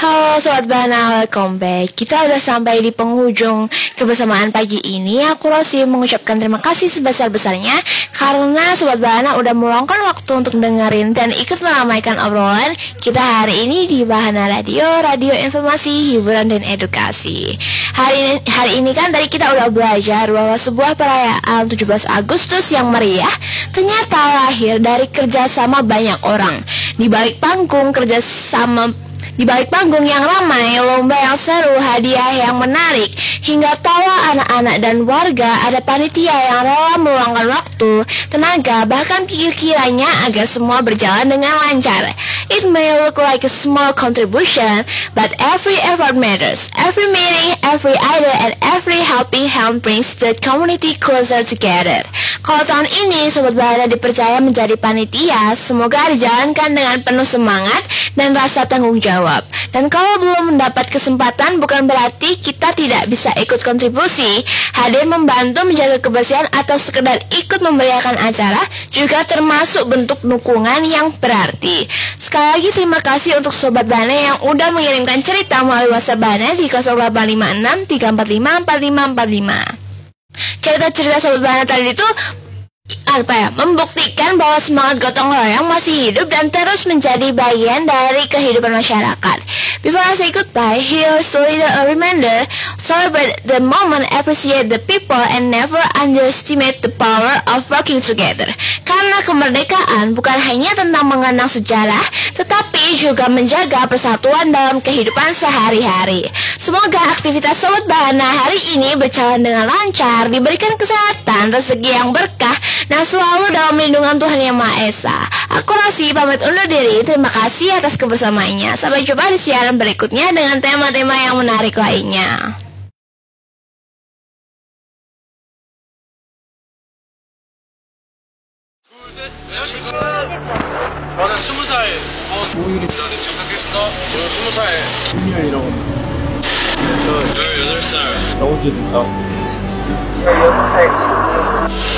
Halo Sobat Bana, welcome back. Kita udah sampai di penghujung kebersamaan pagi ini. Aku Rosi mengucapkan terima kasih sebesar-besarnya karena Sobat Bana udah meluangkan waktu untuk dengerin dan ikut meramaikan obrolan kita hari ini di Bahana Radio, radio informasi, hiburan, dan edukasi. Hari ini kan tadi kita udah belajar bahwa sebuah perayaan 17 Agustus yang meriah ternyata lahir dari kerjasama banyak orang. Di balik panggung yang ramai, lomba yang seru, hadiah yang menarik, hingga tawa anak-anak dan warga, ada panitia yang rela meluangkan waktu, tenaga, bahkan pikirannya agar semua berjalan dengan lancar. It may look like a small contribution, but every effort matters. Every meeting, every idea, and every helping hand brings the community closer together. Kalau tahun ini Sobat Bahana dipercaya menjadi panitia, semoga dijalankan dengan penuh semangat dan rasa tanggung jawab. Dan kalau belum mendapat kesempatan, bukan berarti kita tidak bisa ikut kontribusi. Hadir membantu menjaga kebersihan atau sekedar ikut memeriahkan acara juga termasuk bentuk dukungan yang berarti. Sekali lagi terima kasih untuk Sobat Bahana yang udah mengirimkan cerita melalui WhatsApp Bahana di 0856 345 4545. Cerita-cerita Sobat Bahana tadi itu membuktikan bahwa semangat gotong royong masih hidup dan terus menjadi bagian dari kehidupan masyarakat. Before I say goodbye, here's a little reminder: celebrate the moment, appreciate the people, and never underestimate the power of working together. Karena kemerdekaan bukan hanya tentang mengenang sejarah, tetapi juga menjaga persatuan dalam kehidupan sehari-hari. Semoga aktivitas Sobat Bahana hari ini berjalan dengan lancar, diberikan kesehatan, rezeki yang berkah, dan selalu dalam lindungan Tuhan Yang Maha Esa. Aku Rosi pamit undur diri. Terima kasih atas kebersamaannya. Sampai jumpa di siaran berikutnya dengan tema-tema yang menarik lainnya. 저는 20살 모유리 정착했습니다. 저는 20살 김유현이라고 합니다. 저 18살 나오겠습니다. 18살